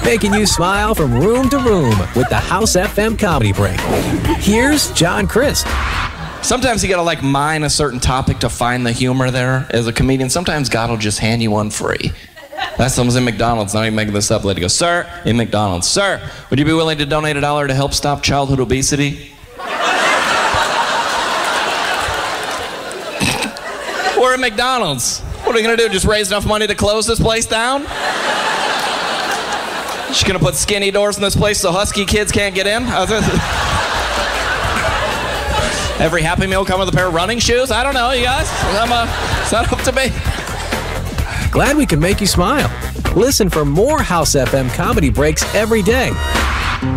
making you smile from room to room with the House FM Comedy Break. Here's John Crist. Sometimes you gotta like mine a certain topic to find the humor there as a comedian. Sometimes God will just hand you one free. Last time I was in McDonald's, not even making this up. Lady goes, "Sir," in McDonald's, "Sir, would you be willing to donate $1 to help stop childhood obesity?" We're at McDonald's. What are we gonna do? Just raise enough money to close this place down? She's gonna put skinny doors in this place so husky kids can't get in? Every Happy Meal come with a pair of running shoes? I don't know, you guys. It's not up to me. Glad we could make you smile. Listen for more House FM Comedy Breaks every day